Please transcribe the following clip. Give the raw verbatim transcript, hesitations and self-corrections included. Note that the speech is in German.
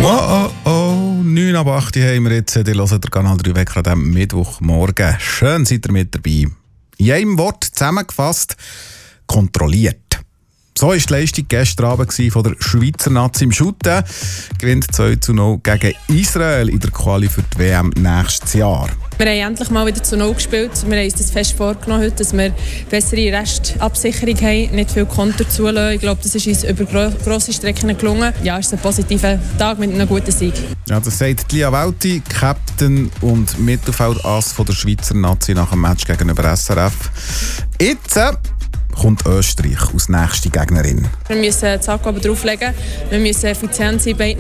Oh, oh, oh, neun ab acht haben wir jetzt. Ihr hört den Kanal drei weg an diesem Mittwochmorgen. Schön seid ihr mit dabei. In einem Wort zusammengefasst, kontrolliert. So war die Leistung gestern Abend von der Schweizer Nazi im Shooten. Gewinnt zwei zu null gegen Israel in der Quali für die W M nächstes Jahr. Wir haben endlich mal wieder zu null gespielt. Wir haben uns das fest vorgenommen heute, dass wir bessere Restabsicherung haben, nicht viel Konter zulassen. Ich glaube, das ist uns über gro- grosse Strecken gelungen. Ja, es ist ein positiver Tag mit einem guten Sieg. Ja, das sagt Lia Welti, Captain und Mittelfeldass von der Schweizer Nazi nach dem Match gegenüber S R F. Jetzt äh, kommt Österreich als nächste Gegnerin. Wir müssen das Akku aber drauflegen. Wir müssen effizient sein, beiden